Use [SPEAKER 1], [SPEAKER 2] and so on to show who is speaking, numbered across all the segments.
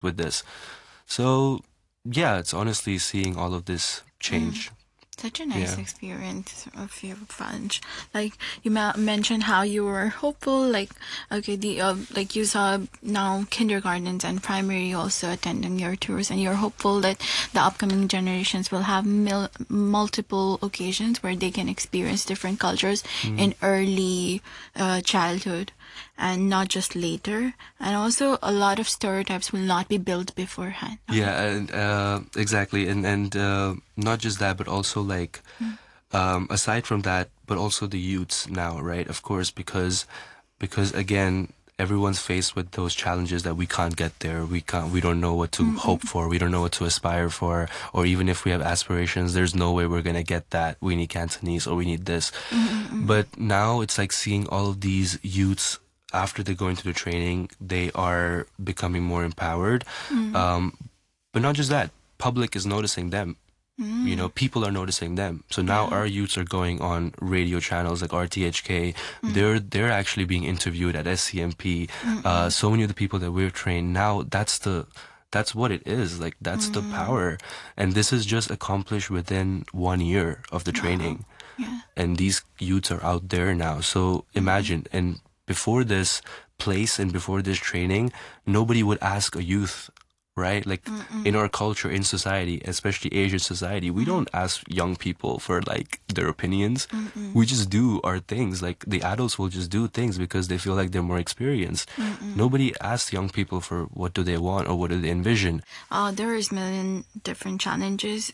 [SPEAKER 1] with this. So yeah, it's honestly seeing all of this change.
[SPEAKER 2] Such a nice
[SPEAKER 1] Yeah.
[SPEAKER 2] experience of you, Vanj. Like you mentioned how you were hopeful. Like okay, the like you saw now kindergartens and primary also attending your tours, and you're hopeful that the upcoming generations will have multiple occasions where they can experience different cultures in early childhood and not just later. And also, a lot of stereotypes will not be built beforehand.
[SPEAKER 1] Yeah, and exactly, and not just that, but also like aside from that, but also the youths now, right? Of course, because again, everyone's faced with those challenges that we can't get there. We don't know what to hope for. We don't know what to aspire for. Or even if we have aspirations, there's no way we're gonna get that. We need Cantonese or we need this. But now it's like seeing all of these youths after they go into the training, they are becoming more empowered. Um, but not just that, public is noticing them. You know, people are noticing them. So now our youths are going on radio channels like RTHK. They're actually being interviewed at SCMP. So many of the people that we've trained now, that's what it is. Like that's the power. And this is just accomplished within 1 year of the training.
[SPEAKER 2] Yeah.
[SPEAKER 1] And these youths are out there now. So imagine, and before this place and before this training, nobody would ask a youth, right? Like in our culture, in society, especially Asian society, we don't ask young people for like their opinions. We just do our things. Like the adults will just do things because they feel like they're more experienced. Nobody asks young people for what do they want or what do they envision.
[SPEAKER 2] There is million different challenges,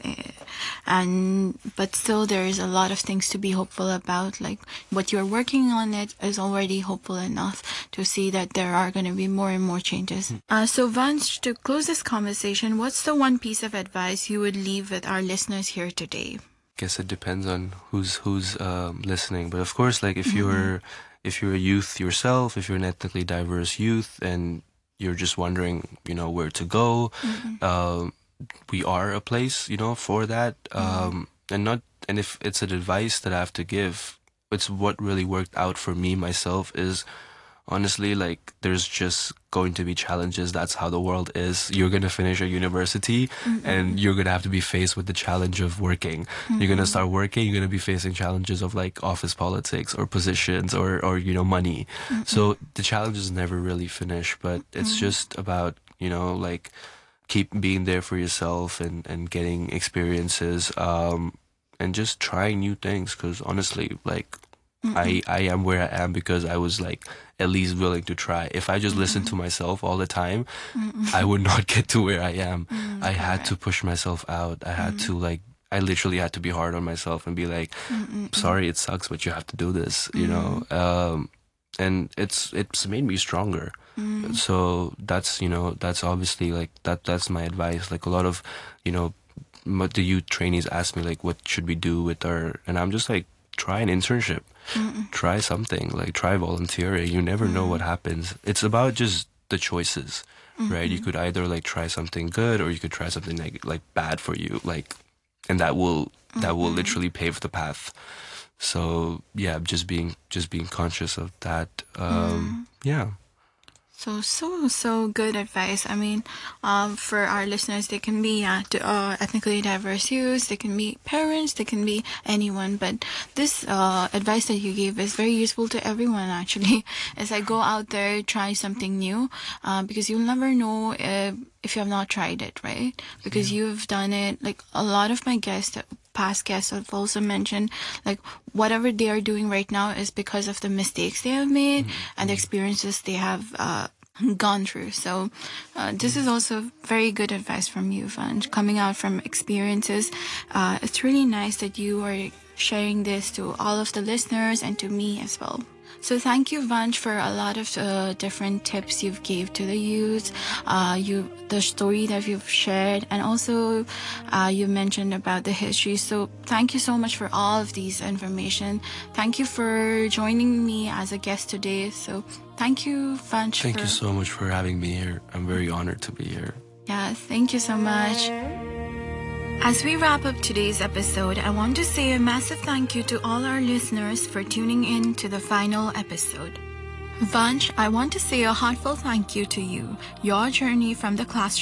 [SPEAKER 2] and but still there is a lot of things to be hopeful about. Like what you're working on, it is already hopeful enough to see that there are going to be more and more changes. So Vance, to close this conversation, what's the one piece of advice you would leave with our listeners here today?
[SPEAKER 1] Guess it depends on who's listening, but of course, like if you're a youth yourself, if you're an ethnically diverse youth, and you're just wondering, you know, where to go, we are a place, you know, for that. And if it's an advice that I have to give, it's what really worked out for me myself is honestly, like, there's just going to be challenges. That's how the world is. You're going to finish a university and you're going to have to be faced with the challenge of working. You're going to start working, you're going to be facing challenges of like office politics or positions or you know, money. So the challenges never really finish, but it's just about, you know, like keep being there for yourself and getting experiences, and just trying new things. Because honestly, like, I am where I am because I was like at least willing to try. If I just listened to myself all the time, I would not get to where I am. I had to push myself out. I had to like, I literally had to be hard on myself and be like, sorry, it sucks, but you have to do this, you know? And it's made me stronger. So that's, you know, that's obviously like, that's my advice. Like a lot of, you know, the youth trainees ask me like, what should we do with our, and I'm just like, try an internship, try something, like try volunteering. You never know what happens. It's about just the choices, right? You could either like try something good or you could try something like bad for you, like, and that will literally pave the path. So yeah, just being conscious of that. Yeah.
[SPEAKER 2] So good advice. I mean, for our listeners, they can be ethnically diverse youths, they can be parents, they can be anyone. But this advice that you gave is very useful to everyone, actually. As I go out there, try something new, because you'll never know if you have not tried it, right? Because you've done it. Like a lot of my past guests have also mentioned, like whatever they are doing right now is because of the mistakes they have made and the experiences they have gone through. So this is also very good advice from you, Vanj, coming out from experiences. It's really nice that you are sharing this to all of the listeners and to me as well. So thank you, Vanj, for a lot of different tips you've gave to the youth, the story that you've shared, and also you mentioned about the history. So thank you so much for all of these information. Thank you for joining me as a guest today. So thank you, Vanj.
[SPEAKER 1] Thank you so much for having me here. I'm very honored to be here.
[SPEAKER 2] Yeah, thank you so much. As we wrap up today's episode, I want to say a massive thank you to all our listeners for tuning in to the final episode. Vanj, I want to say a heartfelt thank you to you. Your journey from the classroom